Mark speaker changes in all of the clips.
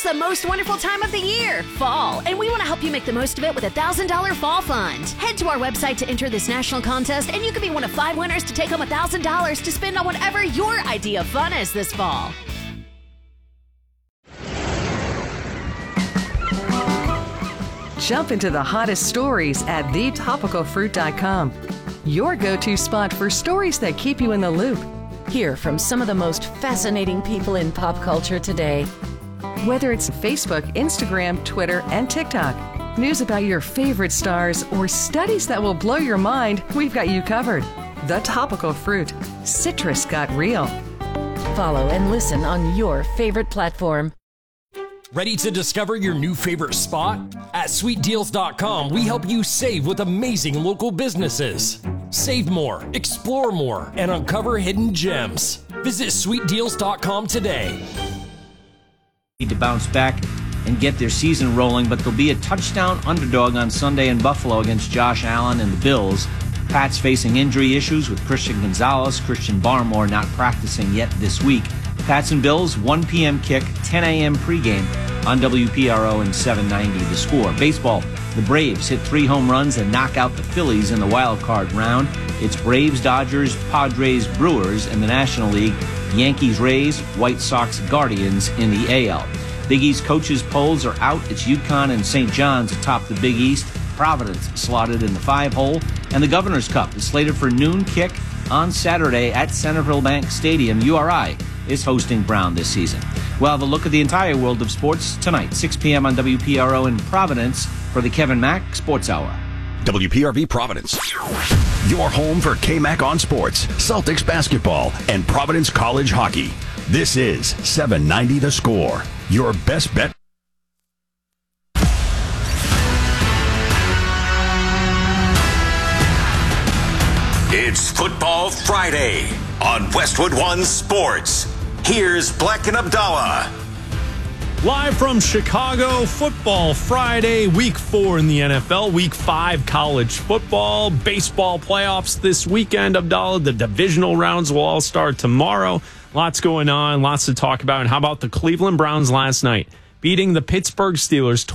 Speaker 1: just the most wonderful time of the year, fall, and we want to help you make the most of it with a $1,000 fall fund. Head to our website to enter this national contest, and you could be one of 5 winners to take home $1,000 to spend on whatever your idea of fun is this fall.
Speaker 2: Jump into the hottest stories at thetopicalfruit.com. Your go-to spot for stories that keep you in the loop. Hear from some of the most fascinating people in pop culture today. Whether it's Facebook, Instagram, Twitter, and TikTok, news about your favorite stars, or studies that will blow your mind, we've got you covered. The Topical Fruit. Citrus got real. Follow and listen on your favorite platform.
Speaker 3: Ready to discover your new favorite spot? At sweetdeals.com, we help you save with amazing local businesses. Save more, explore more, and uncover hidden gems. Visit sweetdeals.com today.
Speaker 4: Need to bounce back and get their season rolling, but they'll be a touchdown underdog on Sunday in Buffalo against Josh Allen and the Bills. Pats facing injury issues with Christian Gonzalez, Christian Barmore not practicing yet this week. Pats and Bills, 1 p.m. kick, 10 a.m. pregame on WPRO and 790 The Score. Baseball, the Braves hit 3 home runs and knock out the Phillies in the wild card round. It's Braves, Dodgers, Padres, Brewers in the National League. Yankees, Rays, White Sox, Guardians in the AL. Big East coaches polls are out. It's UConn and St. John's atop the Big East. Providence slotted in the 5-hole. And the Governor's Cup is slated for noon kick on Saturday at Centerville Bank Stadium. URI is hosting Brown this season. Well, the look of the entire world of sports tonight, 6 p.m. on WPRO in Providence for the Kevin Mack Sports Hour.
Speaker 5: WPRV Providence. Your home for K-Mac on sports, Celtics basketball, and Providence College hockey. This is 790 The Score. Your best bet.
Speaker 6: It's Football Friday on Westwood One Sports. Here's Black and Abdallah.
Speaker 7: Live from Chicago, Football Friday, Week 4 in the NFL, Week 5 college football, baseball playoffs this weekend, Abdallah. The divisional rounds will all start tomorrow. Lots going on, lots to talk about. And how about the Cleveland Browns last night, beating the Pittsburgh Steelers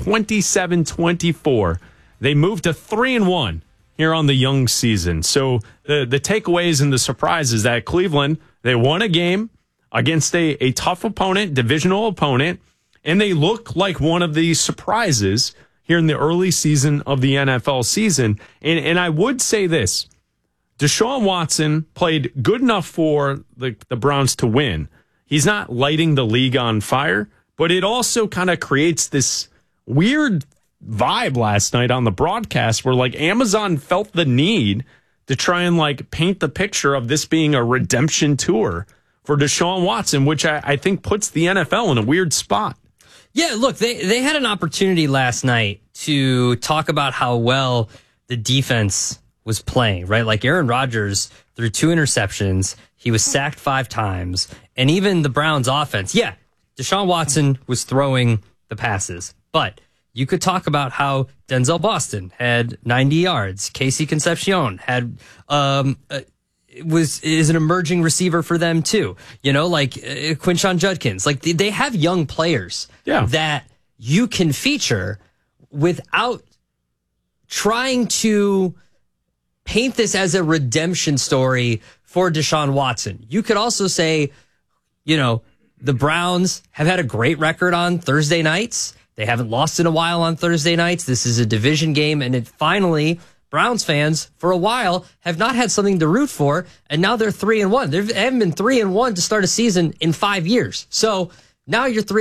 Speaker 7: 27-24. They moved to 3-1 here on the young season. So the takeaways and the surprises that Cleveland, they won a game against a tough opponent, divisional opponent, and they look like one of the surprises here in the early season of the NFL season. And I would say this, Deshaun Watson played good enough for the Browns to win. He's not lighting the league on fire, but it also kind of creates this weird vibe last night on the broadcast where like Amazon felt the need to try and like paint the picture of this being a redemption tour for Deshaun Watson, which I think puts the NFL in a weird spot.
Speaker 8: Yeah, look, they had an opportunity last night to talk about how well the defense was playing, right? Like Aaron Rodgers threw 2 interceptions. He was sacked 5 times. And even the Browns offense, yeah, Deshaun Watson was throwing the passes. But you could talk about how Denzel Boston had 90 yards. Casey Concepcion had is an emerging receiver for them too. You know, like Quinshon Judkins. Like they have young players that you can feature without trying to paint this as a redemption story for Deshaun Watson. You could also say, you know, the Browns have had a great record on Thursday nights. They haven't lost in a while on Thursday nights. This is a division game, and it finally, Browns fans, for a while, have not had something to root for, and now they're 3-1. They haven't been 3-1 to start a season in 5 years. So now you're 3